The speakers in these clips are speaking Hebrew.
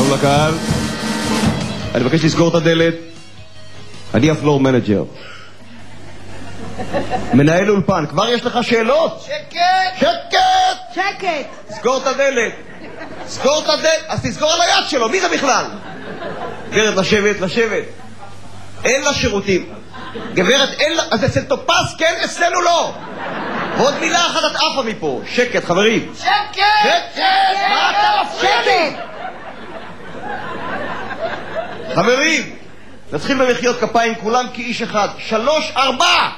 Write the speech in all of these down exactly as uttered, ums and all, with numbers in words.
שלום לקהל. אני מבקש לסגור את הדלת. אני הפלור מנג'ר. מנהל אולפן, כבר יש לך שאלות? שקט! שקט! שקט! סגור את הדלת. סגור את הדלת. אז תסגור על היד שלו, מי זה בכלל? גברת, לשבת, לשבת. אין לה שירותים. גברת, אין לה... אז אצל טופס, כן, אצלנו לא. עוד מילה אחת את עפה מפה. שקט, חברים. שקט! שקט! מה אתה מפריע לי? חברים, נתחיל במחיאות כפיים כולם כאיש אחד. שלוש, ארבע!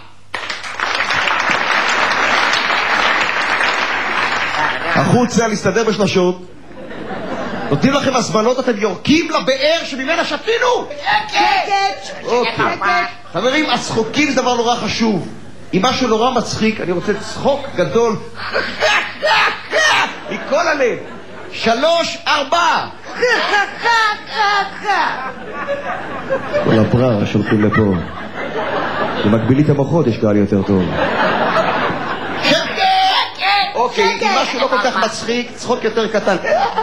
החוצה להסתדר בשלשות. נותנים לכם הזמנות, אתם יורקים לבאר שממנה שתינו. שקט! אוקיי. חברים, הצחוקים זה דבר נורא חשוב. אם משהו נורא מצחיק, אני רוצה צחוק גדול מכל הלב. שלוש, ארבע! כל הבררה שולחים לפה. במקבילית המוחות יש קהל יותר טוב. אוקיי, אם משהו לא כל כך מצחיק, צחוק יותר קטן.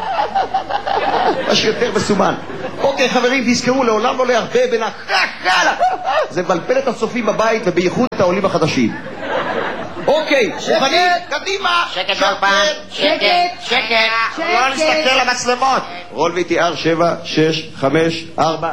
משהו יותר מסומן. אוקיי, חברים, תזכרו, לעולם לא להרבה בין הקקלה. זה מבלבל את הצופים בבית ובייחוד את העולים החדשים. אוקיי, מוכנים? קדימה! שקט באולפן, שקט, שקט, לא נסתכל למצלמות. רול וי טי אר שבע, שש, חמש, ארבע.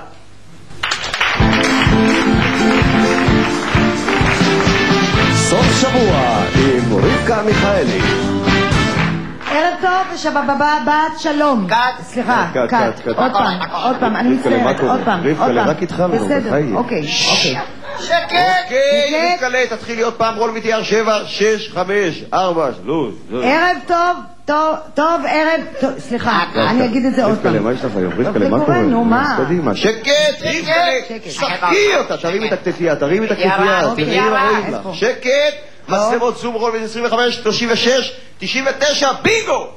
סוף שבוע עם רבקה מיכאלי. ערב טוב ושבת שלום. קאט. סליחה, קאט, קאט. קאט, עוד פעם, עוד פעם, אני מצטערת, עוד פעם. רבקה, רק התחלנו, בסדר, בחיים. אוקיי, אוקיי. שקט. אוקיי, נתקלה, תתחיל להיות פעם רול וי טי אר שבע, שש, חמש, ארבע, שלוש. ערב טוב, טוב, טוב, ערב טוב, סליחה, אני אגיד את זה עוד פעם. רבקה, מה יש לך היום? רבקה, מה קורה? נו, מה? קדימה, שקט, רבקה, שחקי אותה, תרימי את הכתפייה, תרימי את הכתפייה, תרימי רואים לך. שקט, מצלמות זום רול עשרים וחמש, שלושים ושש, תשעים ותשע, בינגו!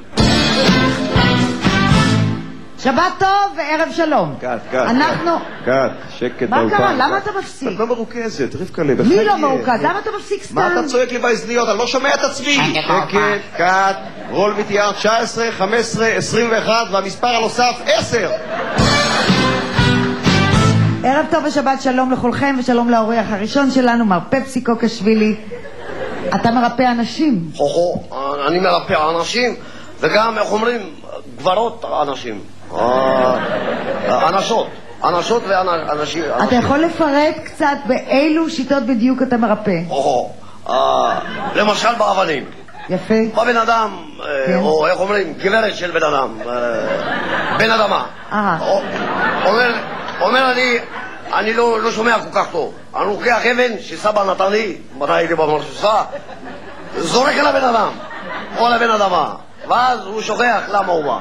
שבת טוב וערב שלום. קאט, קאט. אנחנו... קאט, שקט מה באולפן. קרה? למה אתה מפסיק? את לא מרוכזת, רבקה לב. מי לא מרוכז? למה אתה מפסיק סתם? מה אתה צועק לי באזניות? אני לא שומע את עצמי. שקט, קאט, רול וי טי אר תשע עשרה, חמש עשרה, עשרים ואחת והמספר הנוסף עשר. ערב טוב ושבת שלום לכולכם ושלום לאורח הראשון שלנו, מר פפסי קוקשווילי. אתה מרפא אנשים. חוכו, אני מרפא אנשים וגם, איך אומרים, גברות אנשים. אנשות, אנשות ואנשים. אתה יכול לפרט קצת באילו שיטות בדיוק אתה מרפא? חוכו, למשל באבנים. יפה. בא בן אדם, או איך אומרים, גברת של בן אדם, בן אדמה. אומר אני, אני לא שומע כל כך טוב. אני לוקח אבן שסבא נתן לי, מתי הייתי במרסוסה, זורק על הבן אדם, או לבן אדמה, ואז הוא שוכח למה הוא בא.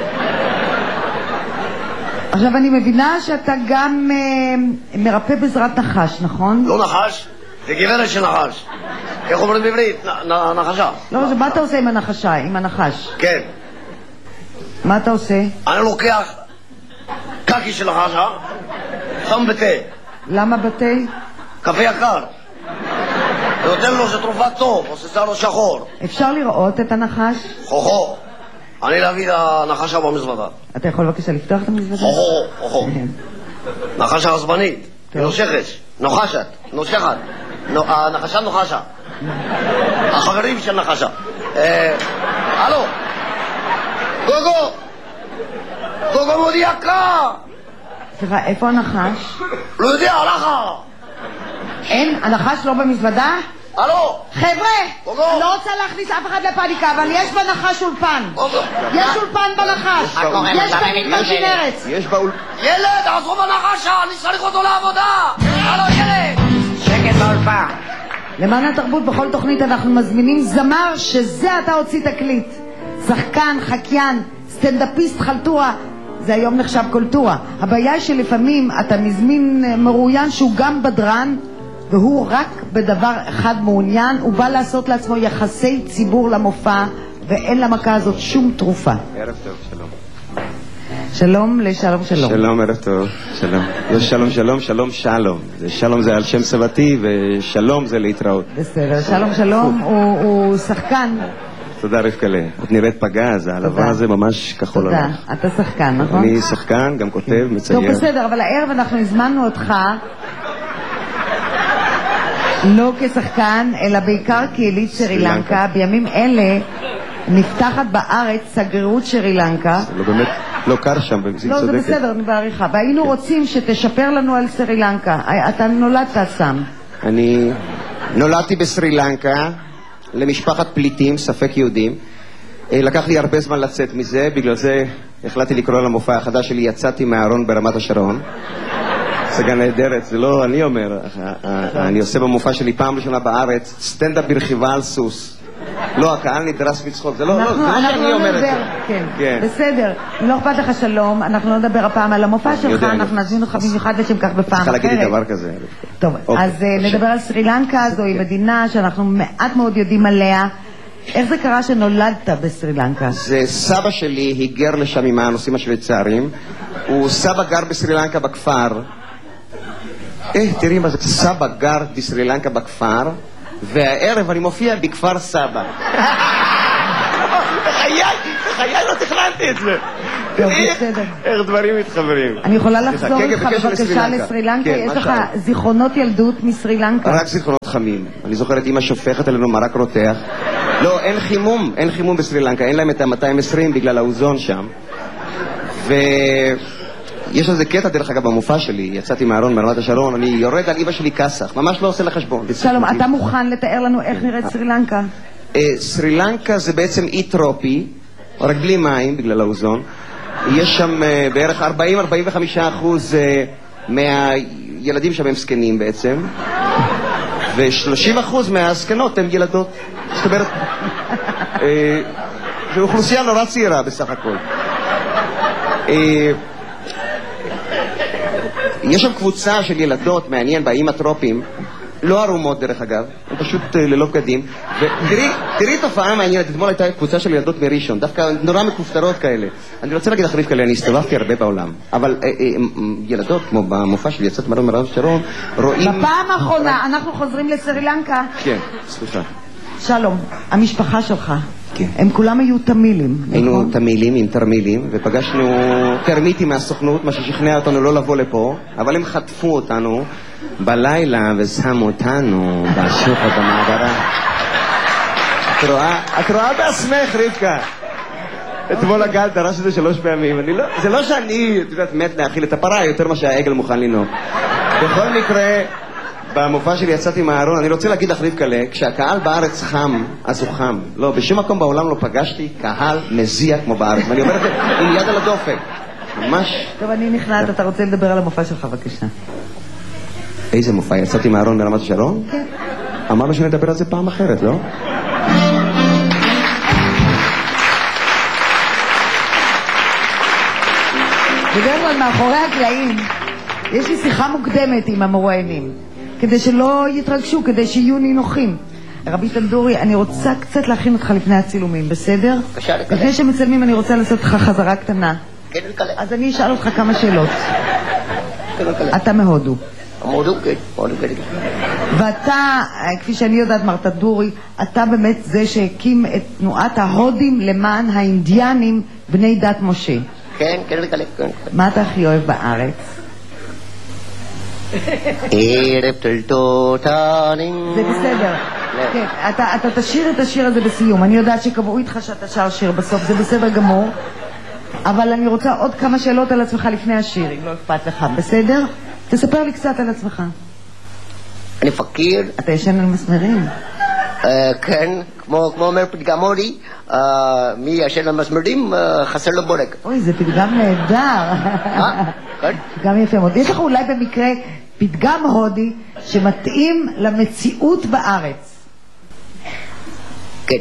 עכשיו אני מבינה שאתה גם אה, מרפא בעזרת נחש, נכון? לא נחש, זה גברת של נחש. איך אומרים בעברית? נחשה. לא, מה אתה עושה עם הנחשה, עם הנחש? כן. מה אתה עושה? אני לוקח קקי של נחשה, שם בתה. למה בתה? קפה יקר. נותן לו שתרופה טוב, עושה לו שחור. אפשר לראות את הנחש? חוכו, אני להביא את הנחשה במזוודה. אתה יכול בבקשה לפתוח את המזוודה? חוכו, חוכו. נחשה עצבנית, נושכת, נוחשת, נושכת. הנחשה נוחשה. החברים של נחשה. הלו, גוגו, גוגו מודי יקר. סליחה, איפה הנחש? לא יודע, הלכה. אין, הנחש לא במזוודה? הלו! חבר'ה! אני לא רוצה להכניס אף אחד לפאניקה, אבל יש בנחש אולפן. יש אולפן בנחש. יש במגמג'ין ארץ. יש באול... ילד, עזוב הנחשה, אני צריך אותו לעבודה! הלו, ילד! שקט באולפן. למען התרבות בכל תוכנית אנחנו מזמינים זמר שזה אתה הוציא תקליט. שחקן, חקיין, סטנדאפיסט, חלטורה. זה היום נחשב קולטורה. הבעיה היא שלפעמים אתה מזמין מרואיין שהוא גם בדרן, והוא רק בדבר אחד מעוניין, הוא בא לעשות לעצמו יחסי ציבור למופע, ואין למכה הזאת שום תרופה. ערב טוב, שלום. שלום לשלום שלום. שלום, ערב טוב, שלום. יש שלום שלום, שלום שלום. שלום זה על שם סבתי, ושלום זה להתראות. בסדר, שלום שלום הוא, הוא שחקן תודה רבקלה. את נראית פגז, ההלווה הזה ממש כחול תודה. הלך. אתה שחקן, נכון? אני שחקן, גם כותב, מצייר. טוב, בסדר, אבל הערב אנחנו הזמנו אותך לא כשחקן, אלא בעיקר כיליד שרי לנקה. בימים אלה נפתחת בארץ שגרירות שרי לנקה. זה לא באמת, לא קר שם, היא לא, זה צודקת. בסדר, אני בעריכה. והיינו רוצים שתשפר לנו על שרי לנקה. אתה נולדת שם. אני נולדתי בסרי לנקה, למשפחת פליטים, ספק יהודים. לקח לי הרבה זמן לצאת מזה, בגלל זה החלטתי לקרוא למופע החדש שלי, יצאתי מהארון ברמת השרון. הצגה נהדרת, זה לא אני אומר, אני עושה במופע שלי פעם ראשונה בארץ, סטנדאפ ברכיבה על סוס. לא, הקהל נדרס מצחוק, זה לא שאני אומר את זה. כן, בסדר, לא אכפת לך שלום, אנחנו לא נדבר הפעם על המופע שלך, אנחנו נזמין אותך במיוחד לשם כך בפעם אחרת. צריכה להגיד לי דבר כזה. טוב, אז נדבר על סרי לנקה, זוהי מדינה שאנחנו מעט מאוד יודעים עליה. איך זה קרה שנולדת בסרי לנקה? זה סבא שלי היגר לשם עם הנושאים השוויצריים. הוא סבא גר בסרי לנקה בכפר. אה, תראי מה זה, סבא גר בסרי לנקה בכפר, והערב אני מופיע בכפר סבא. בחיי, בחיי לא תכננתי את זה. טוב, בסדר. איך דברים מתחברים. אני יכולה לחזור איתך בבקשה לסרי לנקה? יש לך זיכרונות ילדות מסרי לנקה? רק זיכרונות חמים. אני זוכר את אמא שופכת עלינו מרק רותח. לא, אין חימום, אין חימום בסרי לנקה, אין להם את ה-מאתיים ועשרים בגלל האוזון שם. ויש איזה קטע דרך אגב במופע שלי, יצאתי מהארון ברמת השרון, אני יורד על אמא שלי כסח, ממש לא עושה לחשבון. שלום, אתה מוכן לתאר לנו איך נראית סרי לנקה? סרי לנקה זה בעצם אי טרופי, רק בלי מים בגלל האוזון. יש שם בערך ארבעים עד ארבעים וחמישה אחוז מהילדים שם הם זקנים בעצם, ו-שלושים אחוז מהזקנות הן ילדות. זאת אומרת, זו אוכלוסייה נורא צעירה בסך הכל. יש שם קבוצה של ילדות, מעניין, באיים הטרופיים, לא ערומות דרך אגב, הם פשוט ללא בגדים. ותראי תופעה מעניינת, אתמול הייתה קבוצה של ילדות מראשון, דווקא נורא מכופתרות כאלה. אני רוצה להגיד לך רבקלה, אני הסתובבתי הרבה בעולם, אבל ילדות, כמו במופע שלי, יצאת מהארון ברמת השרון, רואים... בפעם האחרונה, אנחנו חוזרים לסרי לנקה. כן, סליחה. שלום, המשפחה שלך, הם כולם היו תמילים, נכון? היינו תמילים עם תרמילים, ופגשנו תרמיטים מהסוכנות, מה ששכנע אותנו לא לבוא לפה, אבל הם חטפו אותנו בלילה ושמו אותנו בשוחד במעברה. את רואה? את רואה בעצמך, רבקה. אתמול הגל דרש את זה שלוש פעמים. אני לא, זה לא שאני, את יודעת, מת להאכיל את הפרה יותר מה שהעגל מוכן לנהוג. בכל מקרה, במופע שלי יצאתי מהארון, אני רוצה להגיד לך רבקלה, כשהקהל בארץ חם, אז הוא חם. לא, בשום מקום בעולם לא פגשתי קהל מזיע כמו בארץ. ואני אומר את זה עם יד על הדופק. ממש... טוב, אני נכנעת, אתה רוצה לדבר על המופע שלך, בבקשה. איזה מופע? יצאתי מהארון ברמת השרון? כן. אמרנו שנדבר על זה פעם אחרת, לא? בדרך כלל מאחורי הקלעים יש לי שיחה מוקדמת עם המרואיינים, כדי שלא יתרגשו, כדי שיהיו נינוחים. רבי תנדורי, אני רוצה קצת להכין אותך לפני הצילומים, בסדר? בבקשה, לקלה. לפני שמצלמים אני רוצה לעשות לך חזרה קטנה. כן, לקלה. אז אני אשאל אותך כמה שאלות. כן, לקלה. אתה מהודו. מהודו, כן. מהודו, כן. ואתה, כפי שאני יודעת, מר תנדורי, אתה באמת זה שהקים את תנועת ההודים למען האינדיאנים בני דת משה. כן, כן, לקלה. מה אתה הכי אוהב בארץ? ערב טלטוטנים. זה בסדר. כן, אתה, אתה תשאיר את השיר הזה בסיום. אני יודעת שקבעו איתך שאתה שר שיר בסוף, זה בסדר גמור. אבל אני רוצה עוד כמה שאלות על עצמך לפני השיר, אם לא אכפת לך, בסדר? תספר לי קצת על עצמך. אני פקיר. אתה ישן על מסמרים? כן, כמו אומר פתגם הודי, מי ישן על מסמרים חסר לו בורג. אוי, זה פתגם נהדר. אה? כן? פתגם יפה מאוד. יש לך אולי במקרה פתגם הודי שמתאים למציאות בארץ. כן.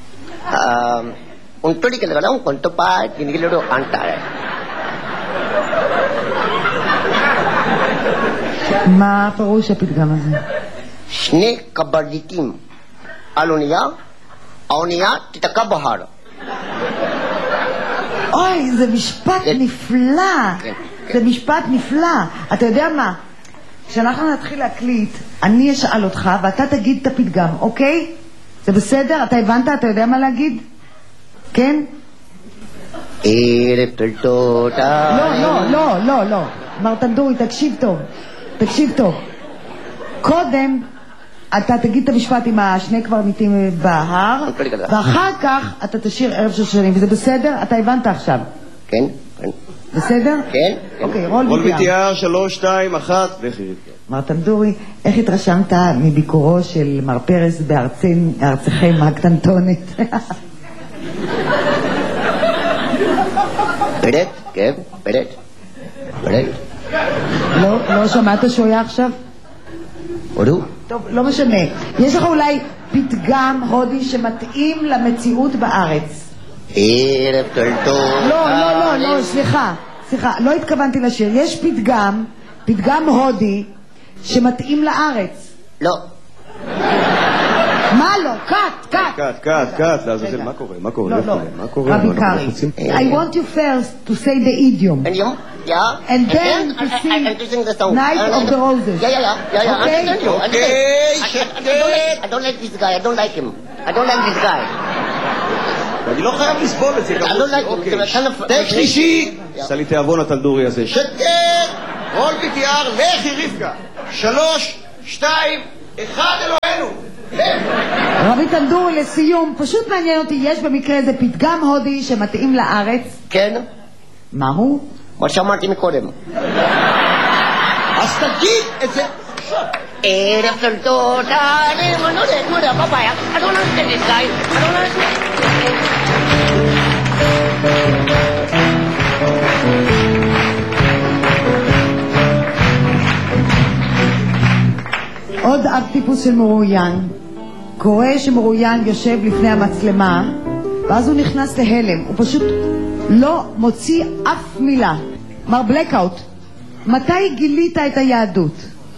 Un todi kadang-kadang konto pa ginigilo antara. מה פירוש הפתגם הזה? שני קברניטים על אונייה, האונייה תתקע בהר. אוי, זה משפט נפלא. זה משפט נפלא. אתה יודע מה? כשאנחנו נתחיל להקליט, אני אשאל אותך ואתה תגיד את הפתגם, אוקיי? זה בסדר? אתה הבנת? אתה יודע מה להגיד? כן? ערב טוב. לא, לא, לא, לא, לא. מר טנדורי, תקשיב טוב. תקשיב טוב. קודם אתה תגיד את המשפט עם השני קברניטים בהר, ואחר כך אתה תשאיר ערב שושנים, וזה בסדר? אתה הבנת עכשיו? כן, כן. בסדר? כן. אוקיי, רול רול ויטיאר. ויטיאר, שלוש, שתיים, אחת, לכי רבקה. מר טנדורי, איך התרשמת מביקורו של מר פרס בארצכם הקטנטונת? פרט, כן, פרט. פרט. לא, לא שמעת שהוא היה עכשיו? הודו? טוב, לא משנה. יש לך אולי פתגם הודי שמתאים למציאות בארץ? ערב טוב. לא, לא, לא, לא, סליחה. סליחה, לא התכוונתי לשיר. יש פתגם, פתגם הודי שמתאים לארץ. לא. מה לא? קאט, קאט. קאט, קאט, קאט, לעזאזל, מה קורה? מה קורה? לא, לא. מה קורה? רבי אנחנו קארי. רוצים- I want you first to say the idiom. And you? Yeah. And then to I- I- sing I'm to sing the song. Night Uh, of the Roses. Yeah, yeah, yeah, yeah, yeah. Okay. I understand you. I Okay, understand. I- I- I don't like- I don't like this guy. I don't like him. I don't like this guy. אני לא חייב לסבול את זה. I don't like him. אוקיי. It's kind of- טק שלישי, עשה לי תיאבון הטנדורי הזה. שקט! רול ויטיאר, לכי רבקה. שלוש, שתיים, אחד, אלוהינו. רבי טנדורי, לסיום, פשוט מעניין אותי, יש במקרה איזה פתגם הודי שמתאים לארץ? כן? מהו? מה שאמרתי מקודם. אז תגיד את זה. ערב של תודה, אני מנודה, מנודה, פפאיה. I don't understand this guy. I don't understand. עוד אב טיפוס של מרואיין. קורא שמרואיין יושב לפני המצלמה, ואז הוא נכנס להלם. הוא פשוט לא מוציא אף מילה. מר בלקאוט, מתי גילית את היהדות?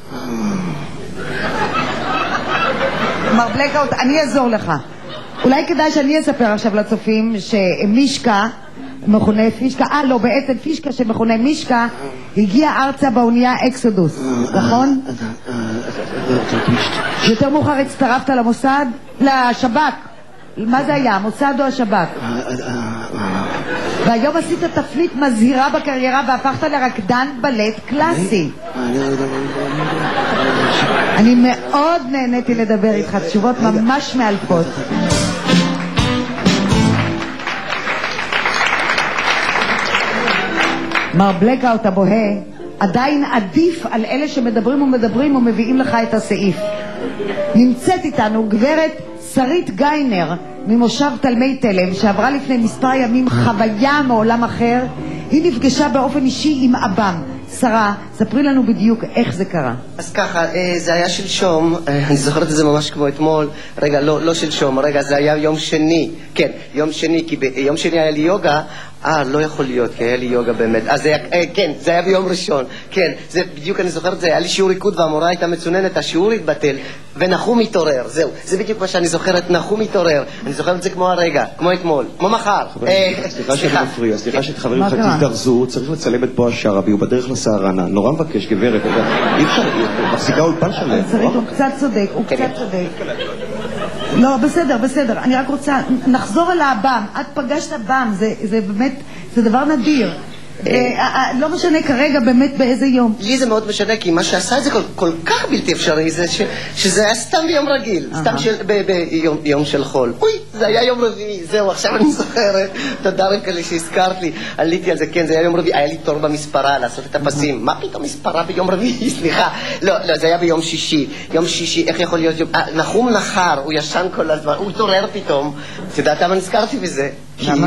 מר בלקאוט, אני אעזור לך. אולי כדאי שאני אספר עכשיו לצופים שמישקה, מכונה פישקה, אה לא, בעצם פישקה שמכונה מישקה, הגיע ארצה באונייה אקסודוס, נכון? יותר מאוחר הצטרפת למוסד? לשב"כ. מה זה היה, המוסד או השב"כ? והיום עשית תפנית מזהירה בקריירה והפכת לרקדן בלט קלאסי. אני מאוד נהניתי לדבר איתך, תשובות ממש מאלפות. מר בלקאוט הבוהה עדיין עדיף על אלה שמדברים ומדברים ומביאים לך את הסעיף. נמצאת איתנו גברת שרית גיינר ממושב תלמי תלם, שעברה לפני מספר ימים חוויה מעולם אחר. היא נפגשה באופן אישי עם אבם. שרה, ספרי לנו בדיוק איך זה קרה. אז ככה, זה היה שלשום, אני זוכרת את זה ממש כמו אתמול, רגע, לא, לא שלשום, רגע, זה היה יום שני, כן, יום שני, כי ביום שני היה לי יוגה, אה, לא יכול להיות, כי היה לי יוגה באמת, אז זה היה, אה, כן, זה היה ביום ראשון, כן, זה בדיוק, אני זוכרת, זה היה לי שיעור ריקוד והמורה הייתה מצוננת, השיעור התבטל, ונחום התעורר, זהו, זה בדיוק מה שאני זוכרת, נחום התעורר, אני זוכרת את זה כמו הרגע, כמו אתמול, כמו מחר. סליחה שאני מפריע, סליחה שחברים לך תזדרזו, צריך לצלם את פה השרבי, הוא בדרך לסערנה, נורא מבקש גברת, אי אפשר, מחזיקה אולפן שלם. שרית, הוא קצת צודק, הוא קצת צודק. לא, בסדר, בסדר, אני רק רוצה, נחזור אל האב"ם, את פגשת אב"ם, זה באמת, זה דבר נדיר. לא משנה כרגע באמת באיזה יום. לי זה מאוד משנה, כי מה שעשה את זה כל כך בלתי אפשרי, זה שזה היה סתם ביום רגיל, סתם ביום של חול. אוי, זה היה יום רביעי, זהו, עכשיו אני זוכרת. תודה רבקה לי שהזכרת לי, עליתי על זה, כן, זה היה יום רביעי, היה לי תור במספרה לעשות את הפסים. מה פתאום מספרה ביום רביעי? סליחה. לא, לא, זה היה ביום שישי. יום שישי, איך יכול להיות יום... נחום נחר, הוא ישן כל הזמן, הוא התעורר פתאום. אתה יודעת למה נזכרתי בזה? למה?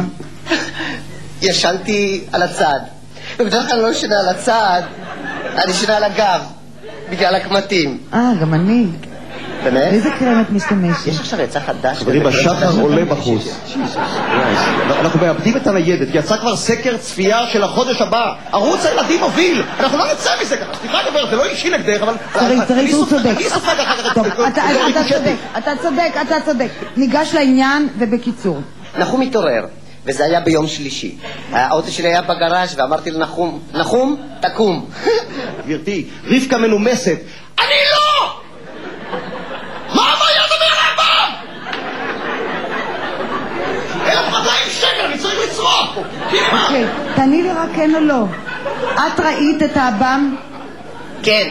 ישנתי על הצד, ובדרך כלל לא ישנה על הצד, אני ישנה על הגב, בגלל הקמטים. אה, גם אני. באמת? באיזה קרם את משתמשת? יש עכשיו יצא חדש. חברים, השחר עולה בחוץ. אנחנו מאבדים את הניידת, כי יצא כבר סקר צפייה של החודש הבא. ערוץ הילדים מוביל. אנחנו לא נצא מזה ככה. סליחה גברת, זה לא אישי נגדך, אבל... שרית, שרית, הוא צודק. אני סופג אחר כך. טוב, אתה צודק, אתה צודק, אתה צודק. ניגש לעניין ובקיצור. נחום התעורר, וזה היה ביום שלישי. האוטו שלי היה בגראז' ואמרתי לנחום, נחום, תקום. גברתי, רבקה מנומסת. אני לא! מה הבעיה לדבר על אב"ם? אלף מאתיים אוקיי, תעני לי רק כן או לא. את ראית את האב"ם? כן.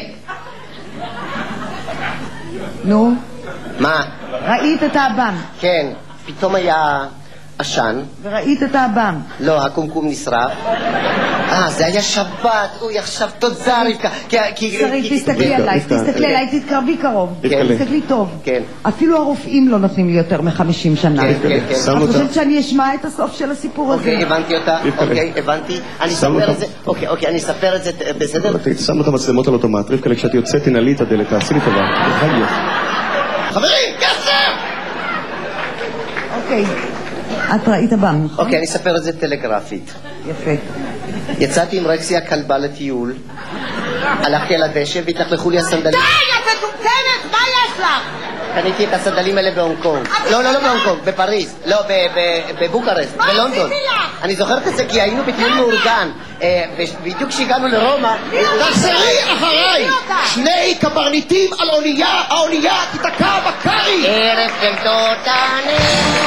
נו? מה? ראית את האב"ם? כן. פתאום היה עשן. וראית את האב"ם? לא, הקומקום נשרף. אה, זה היה שבת. אוי, עכשיו תודה רבקה. שרית, תסתכלי עליי, תסתכלי עליי, תתקרבי קרוב. תסתכלי טוב. כן. אפילו הרופאים לא נותנים לי יותר מחמישים שנה. כן, כן, כן. את חושבת שאני אשמע את הסוף של הסיפור הזה? אוקיי, הבנתי אותה. אוקיי, הבנתי. אני אספר את זה. אוקיי, אוקיי, אני אספר את זה. בסדר? שמו את המצלמות על אוטומט. רבקה, כשאת יוצאת, תנעלי את הדלת, תעשי לי טובה. חברים, כסף! אוקיי. את ראית אב"ם, נכון? אוקיי, אני אספר את זה טלגרפית. יפה. יצאתי עם רקסי הכלבה לטיול, הלכתי על הדשא והתלכלכו לי הסנדלים. די, את מטומטמת, מה יש לך? קניתי את הסנדלים האלה בהונג קונג. לא, לא, לא בהונג קונג, בפריז. לא, בבוקרשט, בלונדון. אני זוכרת את זה כי היינו בטיול מאורגן. בדיוק כשהגענו לרומא... תחזרי אחריי! שני קברניטים על אונייה, האונייה תתקע בקרי! ערב חלטותני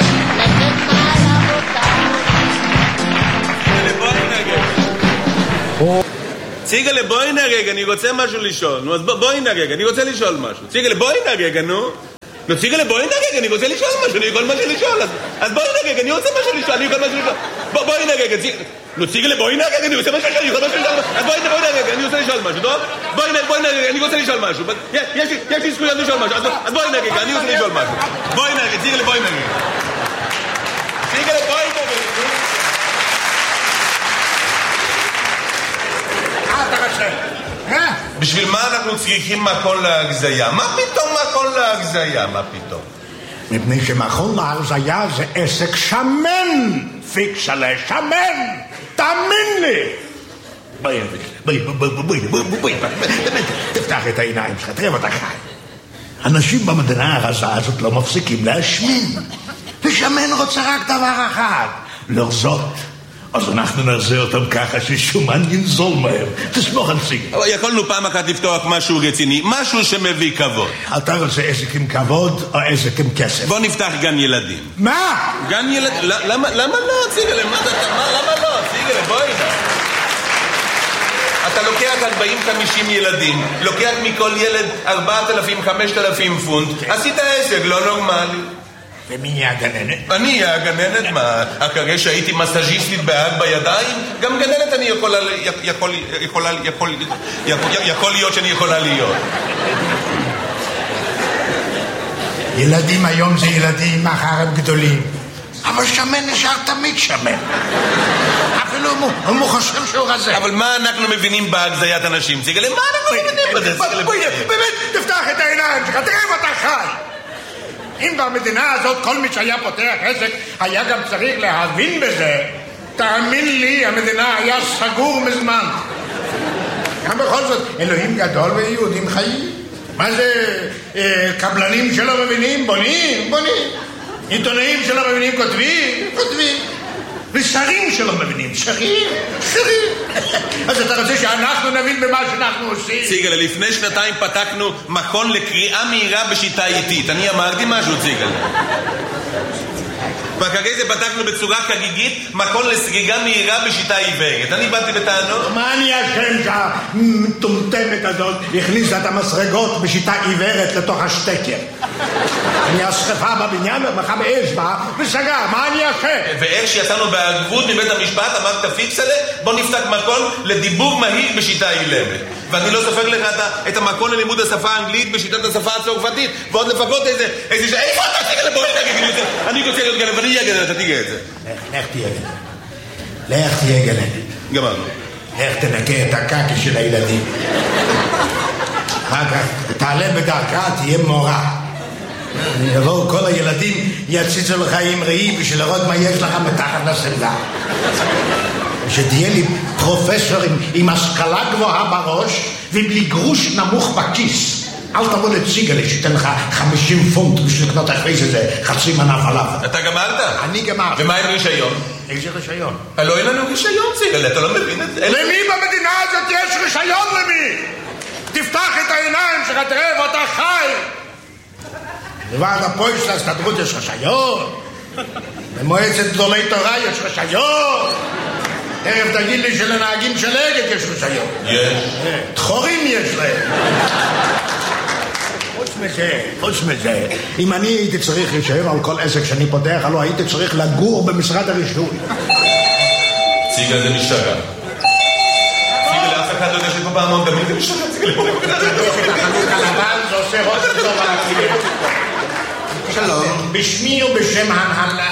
ציגלה, בואי נרגע, אני רוצה משהו לשאול. נו, אז בואי נרגע, אני רוצה לשאול משהו. ציגלה, בואי נרגע, נו. נו, ציגלה, בואי נרגע, אני רוצה לשאול משהו, אני יכול משהו לשאול. אז בואי נרגע, אני רוצה משהו לשאול, אני יכול משהו לשאול. בואי נרגע, נו, ציגלה, בואי נרגע, אני רוצה משהו לשאול, אני יכול משהו לשאול. אז בואי נרגע, אני רוצה לשאול משהו, טוב? בואי נרגע, אני רוצה לשאול משהו. יש לי זכויות לשאול משהו, אז בואי נרגע, אני רוצה לשאול משהו. בואי נרגע, ציגלה, בואי נרגע. ציגלה, בואי נרגע. בשביל מה אנחנו צריכים מכון להגזיה? מה פתאום מכון להגזיה? מה פתאום? מפני שמכון להגזיה זה עסק שמן, פיקסלה, שמן, תאמין לי. בואי, בואי, בואי, בואי, בואי, בואי, תפתח את העיניים שלך, תראה אותך חי. אנשים במדינה הרזה הזאת לא מפסיקים להשמין, ושמן רוצה רק דבר אחד, לרזות. אז אנחנו נעשה אותם ככה ששומן ינזול מהם. תסמוך על סיגל. אבל יכולנו פעם אחת לפתוח משהו רציני, משהו שמביא כבוד. אתה רוצה עסק עם כבוד או עסק עם כסף? בוא נפתח גן ילדים. מה? גן ילדים? למה לא, ציגל? למה לא? ציגל, בואי נה. אתה לוקח ארבעים חמישים ילדים, לוקח מכל ילד ארבעת אלפים חמשת אלפים פונט, עשית עסק לא נורמלי. ומי יהיה הגננת? אני אהיה הגננת, מה? אחרי שהייתי מסאז'יסטית בהג בידיים, גם גננת אני יכולה, יכול, יכולה, יכול, יכול להיות שאני יכולה להיות. ילדים היום זה ילדים, מחר הם גדולים. אבל שמן נשאר תמיד שמן. אפילו הוא חושב שהוא רזה. אבל מה אנחנו מבינים בהגזיית אנשים? ציגלה, מה אנחנו מבינים בזה? בואי, באמת, תפתח את העיניים שלך, תראה אם אתה חי. אם במדינה הזאת כל מי שהיה פותח עסק היה גם צריך להבין בזה, תאמין לי, המדינה היה סגור מזמן. גם בכל זאת, אלוהים גדול ויהודים חיים. מה זה, אה, קבלנים שלא מבינים? בונים, בונים. עיתונאים שלא מבינים כותבים, כותבים. ושרים שלא מבינים, שרים, שרים. אז אתה רוצה שאנחנו נבין במה שאנחנו עושים? ציגלה, לפני שנתיים פתחנו מכון לקריאה מהירה בשיטה איטית. אני אמרתי משהו, ציגלה. ואחרי זה פתחנו בצורה חגיגית מכון לסגיגה מהירה בשיטה עיוורת. אני באתי בטענות. מה אני אשם שהמטומטמת הזאת הכניסה את המסרגות בשיטה עיוורת לתוך השטקר? אני השכפה בבניין ומחה באצבע וסגר, מה אני אשם? ואיך שיצאנו בערבות מבית המשפט אמרת פיקסלה, בוא נפתח מכון לדיבור מהיר בשיטה אילמת. ואני לא סופר לך את המכון ללימוד השפה האנגלית בשיטת השפה הצרפתית, ועוד לפחות איזה, איזה, איפה אתה תגיד לבואי נגיד, אני רוצה להיות גלם, ואני אהיה גלם, אתה תיגע את זה. לך תהיה גלם. לך תהיה גלם. גמרנו. לך תנקה את הקקי של הילדים. אחר כך תעלה בדרכה, תהיה מורה. יבואו כל הילדים, יציצו לך עם ראי בשביל לראות מה יש לך מתחת לשמלה. שתהיה לי פרופסור עם, עם השכלה גבוהה בראש ובלי גרוש נמוך בכיס. אל תבוא לציגלה שתן לך חמישים פונט בשביל לקנות אחרי זה חצי מנה פלאפל. אתה גמרת? אני גמרתי. ומה עם רישיון? איזה רישיון? לא, אין לנו רישיון, ציגלה, אתה לא מבין את זה? למי במדינה הזאת יש רישיון למי? תפתח את העיניים שלך, תראה ואתה חי. לבד הפועל של ההסתדרות יש רישיון. במועצת גדולי תורה יש רישיון. תכף תגיד לי שלנהגים של אגד יש רישיון. יש. דחורים יש להם. חוץ מזה, חוץ מזה, אם אני הייתי צריך רישיון על כל עסק שאני פותח, הלוא הייתי צריך לגור במשרד הרישוי. ציגה זה משתגע. ציגה לאף אחד לא יודע שפה פעמון גם זה משתגע. ציגה לפעמים. הלבן זה עושה ראש טוב על הציגה. שלום. בשמי ובשם ההנהלה.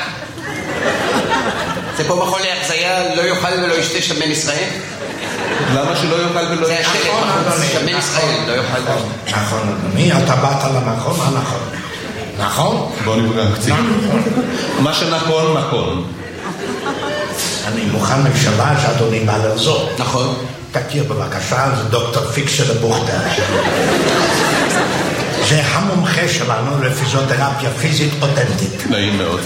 זה פה מכון להחזיה, לא יאכל ולא ישתה שמן ישראל? למה שלא יאכל ולא ישתה? זה השלט בחוץ, שמן ישראל, לא יאכל ולא. נכון, אדוני, אתה באת למקום הנכון. נכון? בוא נפגע קצת. מה שנכון, נכון. אני מוכן לפשרה שאדוני בא לעזור. נכון. תכיר בבקשה, זה דוקטור פיקסל בוכטר. זה המומחה שלנו לפיזיותרפיה פיזית אותנטית. נעים מאוד.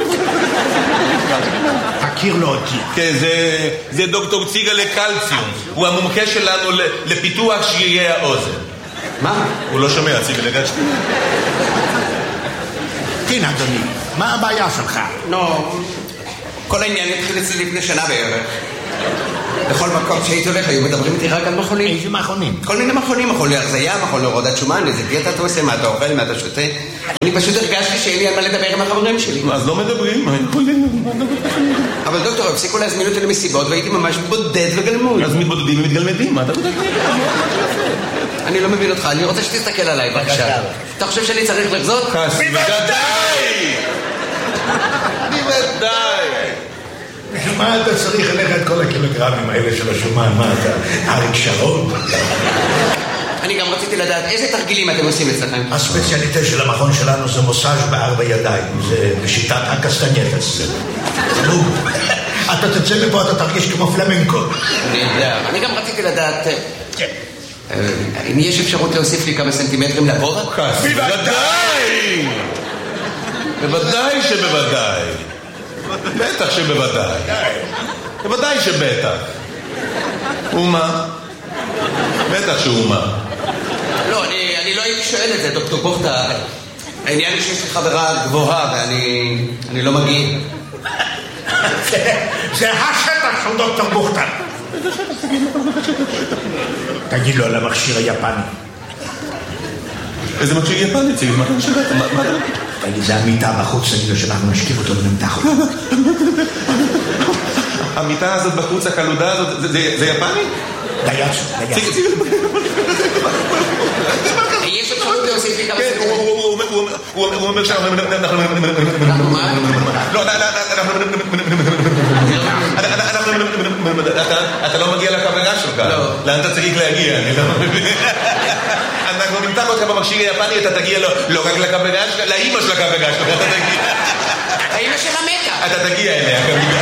תכיר לו אותי. כן, זה דוקטור ציגה לקלציום. הוא המומחה שלנו לפיתוח שרירי האוזן. מה? הוא לא שומע, ציגה לקלציום. כן, אדוני, מה הבעיה שלך? נו, כל העניין התחיל אצלי לפני שנה בערך. בכל מקום שהייתי הולך היו מדברים איתי רק על מכונים. איזה מכונים? כל מיני מכונים, מכון להרזיה, מכון להורדת שומן, איזה דיאטה אתה עושה, מה אתה אוכל, מה אתה שותה. אני פשוט הרגשתי שאין לי על מה לדבר עם החברים שלי. אז לא מדברים, מה יכולים? אבל דוקטור, הפסיקו להזמין אותי למסיבות והייתי ממש בודד וגלמוד. אז מתבודדים ומתגלמדים, מה אתה בודד? אני לא מבין אותך, אני רוצה שתסתכל עליי בבקשה. אתה חושב שאני צריך לחזות? בוודאי! בוודאי! בשביל מה אתה צריך ללכת את כל הקילוגרמים האלה של השומן? מה אתה? אריק שרון? אני גם רציתי לדעת איזה תרגילים אתם עושים אצלכם. הספציאליטה של המכון שלנו זה מוסאז' בארבע ידיים. זה בשיטת הקסטנייטס. אתה תצא מפה, אתה תרגיש כמו פלמנקו. אני יודע. אני גם רציתי לדעת אם יש אפשרות להוסיף לי כמה סנטימטרים לגובה? בוודאי! בוודאי שבוודאי. בטח שבוודאי. בוודאי שבטח. ומה? בטח שאומה. לא, אני, אני לא הייתי שואל את זה, דוקטור בוכטה. העניין היא שיש לי חברה גבוהה ואני אני לא מגיע. זה השטח של דוקטור בוכטה. תגיד לו על המכשיר היפני. איזה מכשיר יפני? ציג, מה אתה משגעת? מה אתה... תגיד, זה המיטה בחוץ, תגיד לו שאנחנו נשכיב אותו ונמתח אותו. המיטה הזאת בחוץ, הקלודה הזאת, זה יפני? דייצ'ו, דייצ'ו. ציג, ציג. יש אפשרות להוסיף לי כמה כן, הוא אומר שאנחנו... מה? לא, אתה לא מגיע לקבלה שלך. לאן אתה צריך להגיע? אני לא מבין. אנחנו נמתח אותך במכשיר היפני, אתה תגיע לא רק לקבלה שלך, לאמא של הקבלה שלך, אתה תגיע. האמא של המתה. אתה תגיע אליה, כמובן.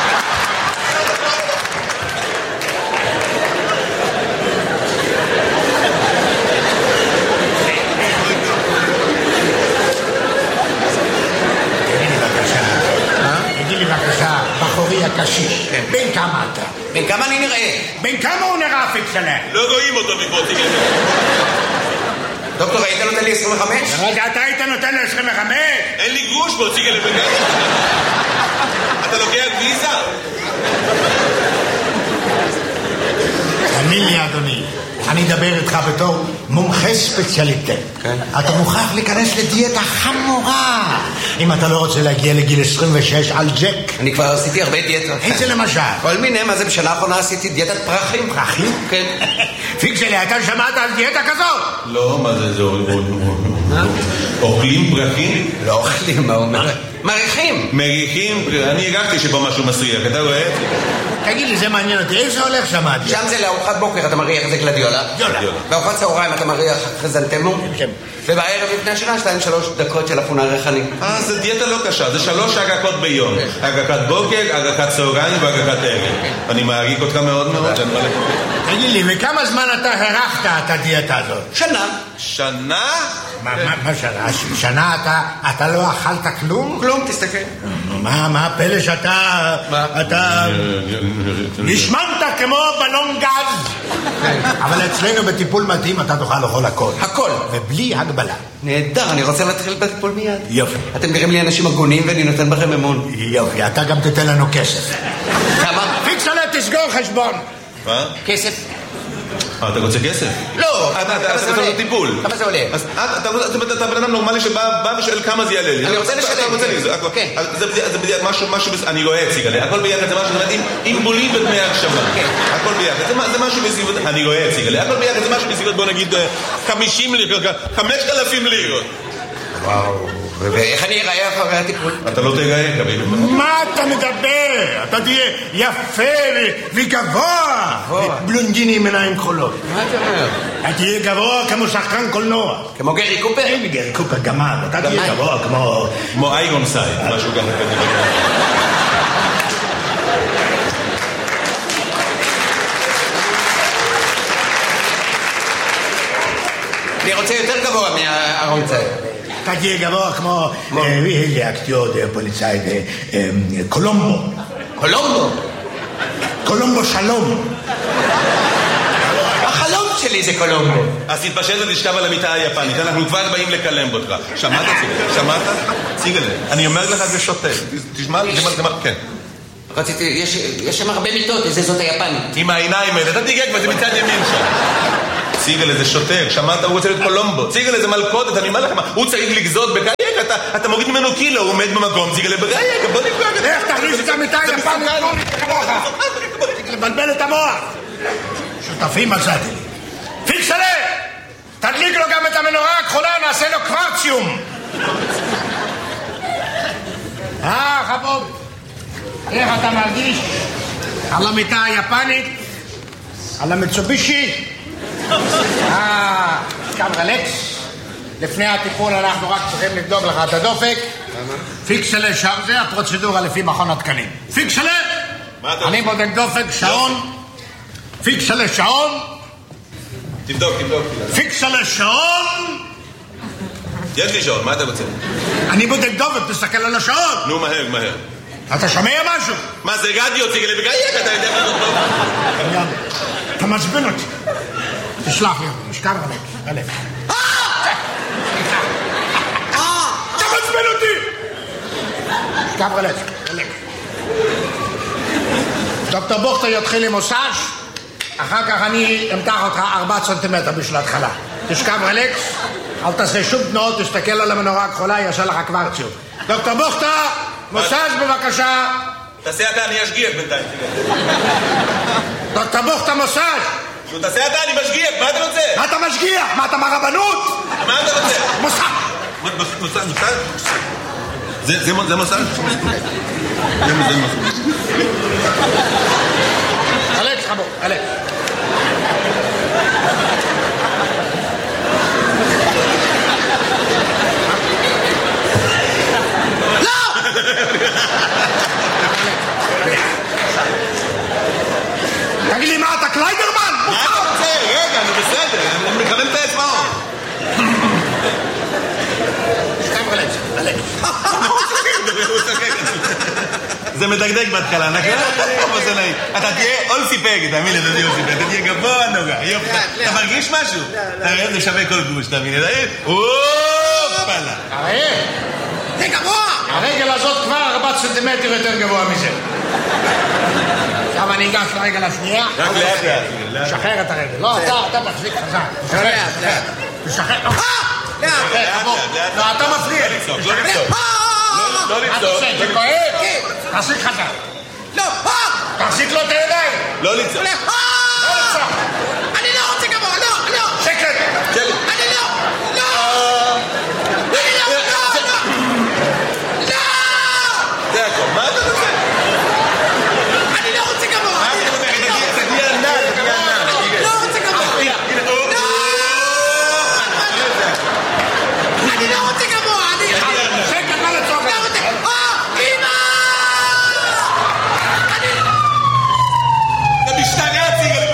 בחורי הקשיש, בן כמה אתה? בן כמה אני נראה? בן כמה הוא נראה פיקסלר? לא רואים אותו מפה, תגיד. דוקטור, היית נותן לי עשרים וחמש? רגע, אתה היית נותן לי עשרים וחמש? אין לי גרוש בו, ציגה לבן כמה. אתה לוקח ויזה? תאמין לי, אדוני, אני אדבר איתך בתור מומחה ספציאליטה. אתה מוכרח להיכנס לדיאטה חמורה אם אתה לא רוצה להגיע לגיל עשרים ושש על ג'ק. אני כבר עשיתי הרבה דיאטות. איזה למשל? כל מיני, מה זה בשנה האחרונה עשיתי דיאטת פרחים. פרחים? כן. פיקסלי, אתה שמעת על דיאטה כזאת? לא, מה זה, זה אוכלים פרחים? לא אוכלים, מה אומר? מריחים. מריחים, אני הרגשתי שפה משהו מסריח, אתה רואה? תגיד לי, זה מעניין אותי, איזה הולך שם? שם זה לארוחת בוקר, אתה מריח איזה גלדיולה. בארוחת צהריים אתה מריח חזנטמו. ובערב לפני השנה, שתיים שלוש דקות של אפונה ריחני. אה, זה דיאטה לא קשה, זה שלוש הגקות ביום. הגקת בוקר, הגקת צהריים והגקת ערב. אני מעריך אותך מאוד מאוד. תגיד לי, וכמה זמן אתה הרחת את הדיאטה הזאת? שנה. שנה? מה שנה? שנה אתה לא אכלת כלום? כלום, תסתכל. מה, מה הפלא שאתה... אתה... נשמנת כמו בלון גז. אבל אצלנו בטיפול מתאים אתה תוכל לאכול הכל. הכל. ובלי הגבלה. נהדר, אני רוצה להתחיל בטיפול מיד. יופי. אתם נראים לי אנשים הגונים ואני נותן בכם אמון. יופי, אתה גם תתן לנו כסף. כמה? פיקסלה, תסגור חשבון. מה? כסף. אתה רוצה כסף? לא, אתה רוצה לו טיפול. כמה זה עולה? אתה בן אדם נורמלי שבא ושואל כמה זה יעלה לי. אני רוצה לשלם. אתה רוצה לי, זה בדיוק משהו, אני רואה ציגלה, הכל ביחד זה משהו, עם בולים בדמי ההקשבה. הכל ביחד, זה משהו בסביבות, אני רואה ציגלה, הכל ביחד זה משהו בסביבות, בוא נגיד, חמישים לירות, חמשת אלפים לירות. וואו, ואיך אני אראה אחרי הטיפול? אתה לא תראה, קביל. מה אתה מדבר? אתה תהיה יפה וגבוה. בלונדיני עם עיניים כחולות. מה אתה אומר? אתה תהיה גבוה כמו שחקן קולנוע. כמו גרי קופר? אין גרי קופר, גמד. אתה תהיה גבוה כמו... כמו איירון סייד, משהו ככה כזה. אני רוצה יותר גבוה מהארון צייד. אתה תהיה גבוה כמו לאקטיור פוליצאי קולומבו. קולומבו? קולומבו שלום. החלום שלי זה קולומבו. אז תתפשט ותשכב על המיטה היפנית, אנחנו כבר באים לקלם אותך. שמעת ציגלה? שמעת? ציגלה. אני אומר לך זה שוטה. תשמע, כן. רציתי, יש שם הרבה מיטות, איזה זאת היפנית. עם העיניים האלה, אתה תיגע כבר, זה מצד ימין שם. ציגלה זה שוטר, שמעת? הוא רוצה להיות קולומבו. ציגלה זה מלכודת, אני אומר לכם, הוא צריך לגזות בגייק, אתה מוריד ממנו קילו, הוא עומד במקום, ציגלה בגייק, בוא נפגע. איך תכניס את המיטה היפנית? לבלבל את המוח. שותפים מצאתי לי. פיקסלה! תדליק לו גם את המנורה הכחולה, נעשה לו קוורציום. אה, חבוב. איך אתה מרגיש? על המיטה היפנית? על המיצובישי? אה, קם רלקס. לפני הטיפול אנחנו רק צריכים לבדוק לך את הדופק. פיקסלה שם, זה הפרוצדורה לפי מכון התקנים. פיקסלה! אני בודק דופק, שעון. פיקסלה שעון. תבדוק, תבדוק. פיקסלה שעון. יש לי שעון, מה אתה רוצה? אני בודק דופק, תסתכל על השעון. נו, מהר, מהר. אתה שומע משהו? מה זה רדיו, ציגלה בגייק? אתה יודע מה לא טוב? אתה מעצבן אותי. תשלח לי, משכב רלק, רלק. אתה מעצבן אותי! משכב רלק, רלק. דוקטור בוכטר יתחיל עם מוסאז', אחר כך אני אמתח אותך ארבעה סנטימטר בשביל ההתחלה. תשכב רלקס, אל תעשה שום תנועות, תסתכל על המנורה הכחולה, יעשה לך קוורציום. דוקטור בוכטר, מוסאז' בבקשה. תעשה אתה, אני אשגיח בינתיים. דוקטור בוכטר, מוסאז'. נו, תעשה אתה, אני משגיח, מה אתה רוצה? מה אתה משגיח? מה אתה מהרבנות? מה אתה רוצה? מוסאז'. מוסאז', מוסאז'? זה מוסאז'? זה מוסאז'. אלכס, חבור, אלכס. לא! תגיד לי, מה אתה קליידרמן? מה אתה רוצה? רגע, אני בסדר, אני מכוון את האצבעות. שתיים אלכס, אלכס. זה מדגדג בהתחלה, נכון? אתה תהיה אולסי פגי, תאמין לי, אתה תהיה אולסי פגי, אתה תהיה גבוה נוגע, יופי, אתה מרגיש משהו? אתה רואה, זה שווה כל גוש, תאמין לי, אופלה. הרי, זה גבוה! הרגל הזאת כבר ארבעה סנטימטר יותר גבוה מזה. עכשיו אני אגש לרגל השנייה. רק לאט לאט. תשחרר את הרגל. לא, אתה מחזיק חזק. לאט, לאט. תשחרר. לאט, לאט. לא, אתה מפריע. לא לצעוק, לא לצעוק. לא לצעוק. זה כואב? תחזיק חזק. לא, תחזיק לו את הידיים. לא לצעוק.